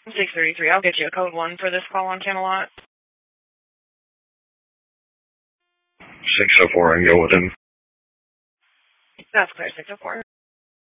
633. I'll get you a code 1 for this call on Camelot. 604, and go with him. That's clear, 604.